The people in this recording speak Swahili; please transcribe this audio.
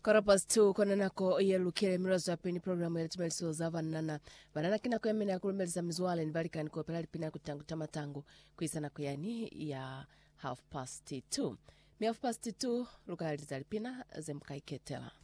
Karapas tu kona nako yelukire mirazo ya pini programu ya tumeli suza vanana. Vanana kina kwa mene ya kulumeliza mizwale nivalika niko pelali pina kutangu tamatangu kuisa na kuyani ya 2:30. Mi 2:30 luka haliza lipina zemkaiketela.